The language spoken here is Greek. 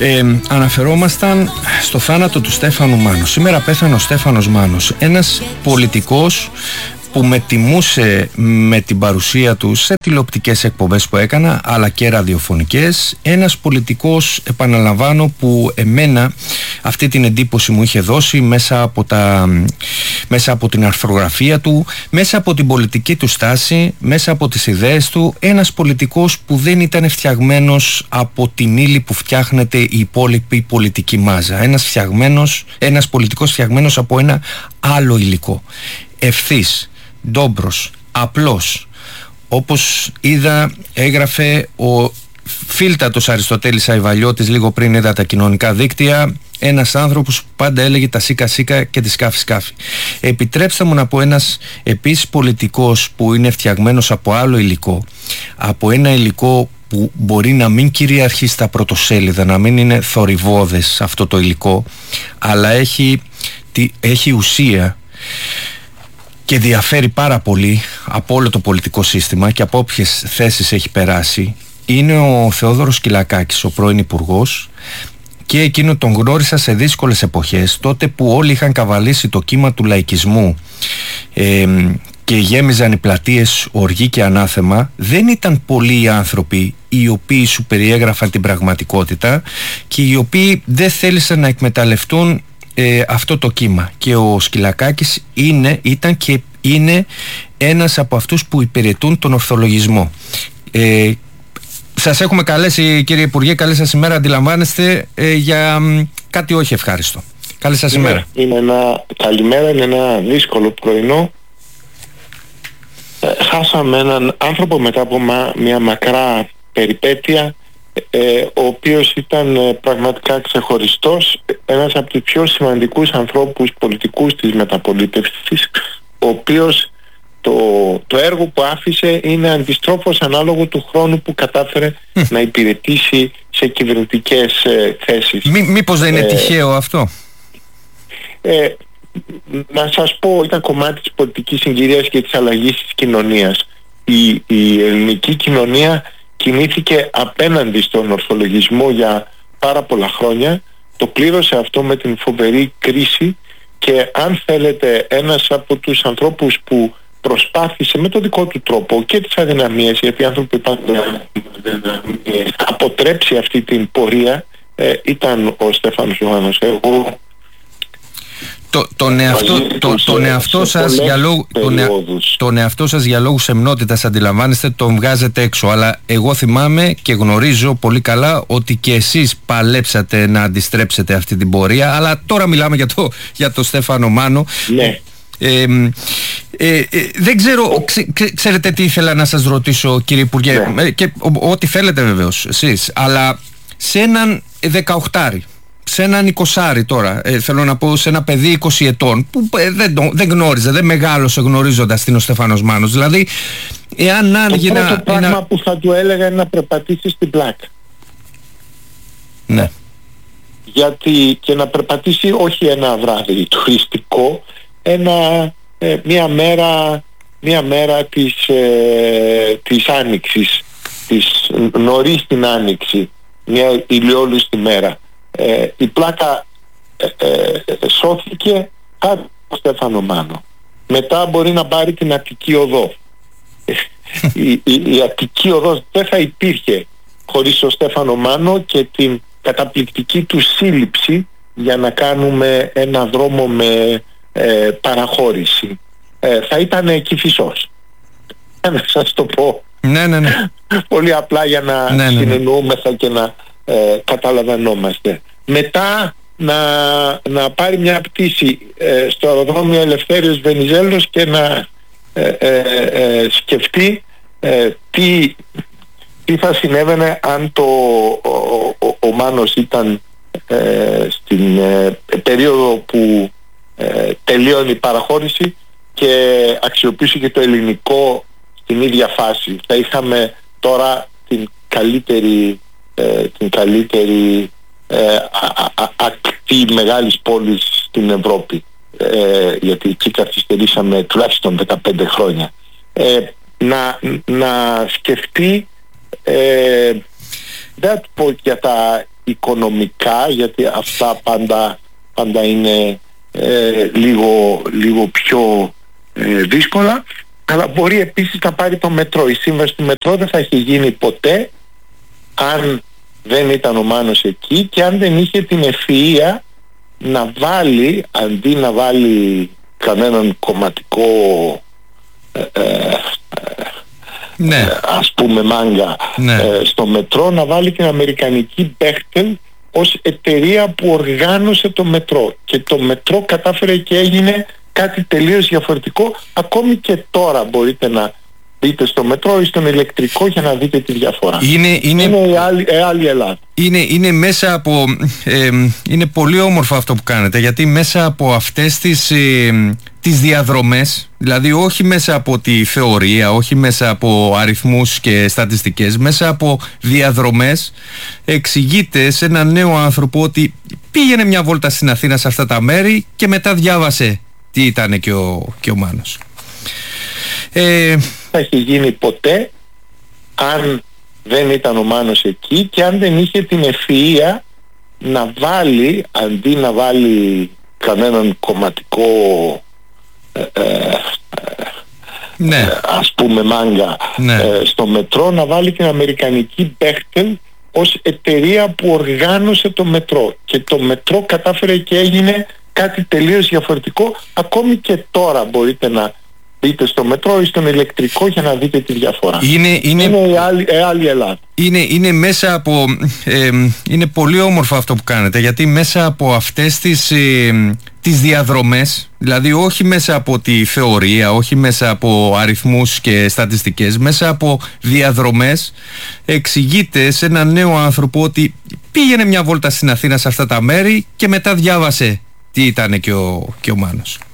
Αναφερόμασταν στο θάνατο του Στέφανου Μάνου. Σήμερα πέθανε ο Στέφανος Μάνος, ένας πολιτικός που με τιμούσε με την παρουσία του σε τηλεοπτικές εκπομπές που έκανα, αλλά και ραδιοφωνικές. Ένας πολιτικός, επαναλαμβάνω, που εμένα αυτή την εντύπωση μου είχε δώσει μέσα από την αρθρογραφία του, μέσα από την πολιτική του στάση, μέσα από τις ιδέες του. Ένας πολιτικός που δεν ήταν φτιαγμένος από την ύλη που φτιάχνεται η υπόλοιπη πολιτική μάζα. Ένας πολιτικός φτιαγμένος από ένα άλλο υλικό. Ευθύς, ντόμπρος, απλός. Όπως είδα, έγραφε ο φίλτατος Αριστοτέλης Αϊβαλιώτης λίγο πριν είδα τα κοινωνικά δίκτυα, ένας άνθρωπος που πάντα έλεγε τα σίκα σίκα και τη σκάφη σκάφη. Επιτρέψτε μου να πω, ένας επίσης πολιτικός που είναι φτιαγμένος από άλλο υλικό, από ένα υλικό που μπορεί να μην κυριαρχεί στα πρωτοσέλιδα, να μην είναι θορυβώδες αυτό το υλικό, αλλά έχει ουσία και διαφέρει πάρα πολύ από όλο το πολιτικό σύστημα και από όποιες θέσεις έχει περάσει. Είναι ο Θεόδωρος Κυλακάκης, ο πρώην υπουργός, και εκείνο τον γνώρισα σε δύσκολες εποχές, τότε που όλοι είχαν καβαλήσει το κύμα του λαϊκισμού και γέμιζαν οι πλατείες οργή και ανάθεμα. Δεν ήταν πολλοί οι άνθρωποι οι οποίοι σου περιέγραφαν την πραγματικότητα και οι οποίοι δεν θέλησαν να εκμεταλλευτούν αυτό το κύμα, και ο Σκυλακάκης ήταν και είναι ένας από αυτούς που υπηρετούν τον ορθολογισμό. Σας έχουμε καλέσει, κύριε Υπουργέ, καλή σας ημέρα. Αντιλαμβάνεστε για κάτι όχι ευχάριστο. Καλή σας ημέρα. Καλημέρα, είναι ένα δύσκολο πρωινό. Χάσαμε έναν άνθρωπο μετά από μια μακρά περιπέτεια, ο οποίος ήταν πραγματικά ξεχωριστός, ένας από τους πιο σημαντικούς ανθρώπους πολιτικούς της μεταπολίτευσης, ο οποίος το έργο που άφησε είναι αντιστρόφως ανάλογο του χρόνου που κατάφερε να υπηρετήσει σε κυβερνητικές θέσεις. Μήπως δεν είναι τυχαίο αυτό? Να σας πω, ήταν κομμάτι της πολιτικής συγκυρίας και της αλλαγής της κοινωνίας. Η ελληνική κοινωνία κινήθηκε απέναντι στον ορθολογισμό για πάρα πολλά χρόνια. Το πλήρωσε αυτό με την φοβερή κρίση και, αν θέλετε, ένας από τους ανθρώπους που προσπάθησε με τον δικό του τρόπο και τις αδυναμίες, γιατί οι άνθρωποι πάντα αποτρέψει αυτή την πορεία, ήταν ο Στέφανος Μάνος. Εγώ τον εαυτό σας για λόγους σεμνότητας, αντιλαμβάνεστε, τον βγάζετε έξω, αλλά εγώ θυμάμαι και γνωρίζω πολύ καλά ότι και εσείς παλέψατε να αντιστρέψετε αυτή την πορεία, αλλά τώρα μιλάμε για το Στέφανο Μάνο. Ναι. Δεν ξέρω, ξέρετε τι ήθελα να σας ρωτήσω, κύριε Υπουργέ, και ό,τι θέλετε βεβαίως εσείς, αλλά σε έναν 18άρη, σε έναν 20άρη τώρα, θέλω να πω, σε ένα παιδί 20 ετών που δεν γνώριζε, δεν μεγάλωσε γνωρίζοντας την ο Στέφανος Μάνος, δηλαδή εάν άνοιγε το πράγμα που θα του έλεγα είναι να περπατήσει στην πλάκα. Ναι. Γιατί και να περπατήσει όχι ένα βράδυ τουριστικό, μια μέρα της Άνοιξης, νωρίς την Άνοιξη, μια ηλιόλουστη μέρα. Η πλάκα σώθηκε χάρη στο Στέφανο Μάνο. Μετά μπορεί να πάρει την Αττική Οδό. Η Αττική Οδός δεν θα υπήρχε χωρίς το Στέφανο Μάνο και την καταπληκτική του σύλληψη για να κάνουμε ένα δρόμο με παραχώρηση. Θα ήταν Κηφισός. Να σας το πω. Ναι. Πολύ απλά για να συνεννοούμεθα και να καταλαβαίνόμαστε. Μετά να πάρει μια πτήση στο αεροδρόμιο Ελευθέριος Βενιζέλος και να σκεφτεί τι θα συνέβαινε αν ο Μάνος ήταν στην περίοδο που τελείωνε η παραχώρηση και αξιοποιήσει και το ελληνικό στην ίδια φάση. Θα είχαμε τώρα την καλύτερη ακτή μεγάλης πόλης στην Ευρώπη, γιατί εκεί καθυστερήσαμε τουλάχιστον 15 χρόνια. Να σκεφτεί, δεν θα του πω για τα οικονομικά, γιατί αυτά πάντα είναι λίγο πιο δύσκολα, αλλά μπορεί επίσης να πάρει το μετρό. Η σύμβαση του μετρό δεν θα έχει γίνει ποτέ αν δεν ήταν ο Μάνος εκεί και αν δεν είχε την ευφυΐα να βάλει, αντί να βάλει κανέναν κομματικό ας πούμε μάγκα στο μετρό, να βάλει την αμερικανική Bechtel ως εταιρεία που οργάνωσε το μετρό, και το μετρό κατάφερε και έγινε κάτι τελείως διαφορετικό. Ακόμη και τώρα μπορείτε να μπείτε στο μετρό ή στον ηλεκτρικό για να δείτε τη διαφορά. Είναι η άλλη Ελλάδα. Είναι μέσα από είναι πολύ όμορφο αυτό που κάνετε, γιατί μέσα από αυτές τις διαδρομές, δηλαδή όχι μέσα από τη θεωρία, όχι μέσα από αριθμούς και στατιστικές, μέσα από διαδρομές εξηγείται σε έναν νέο άνθρωπο ότι πήγαινε μια βόλτα στην Αθήνα σε αυτά τα μέρη και μετά διάβασε τι ήταν και ο Μάνος. Θα έχει γίνει ποτέ αν δεν ήταν ο Μάνος εκεί και αν δεν είχε την ευφυΐα να βάλει, αντί να βάλει κανέναν κομματικό ας πούμε μάγκα στο μετρό, να βάλει την αμερικανική Bechtel ως εταιρεία που οργάνωσε το μετρό, και το μετρό κατάφερε και έγινε κάτι τελείως διαφορετικό. Ακόμη και τώρα μπορείτε να μπείτε στο μετρό ή στον ηλεκτρικό για να δείτε τη διαφορά. Είναι η άλλη Ελλάδα. Είναι μέσα από είναι πολύ όμορφο αυτό που κάνετε, γιατί μέσα από αυτές τις διαδρομές, δηλαδή όχι μέσα από τη θεωρία, όχι μέσα από αριθμούς και στατιστικές, μέσα από διαδρομές εξηγείται σε έναν νέο άνθρωπο ότι πήγαινε μια βόλτα στην Αθήνα σε αυτά τα μέρη και μετά διάβασε τι ήταν και ο Μάνος.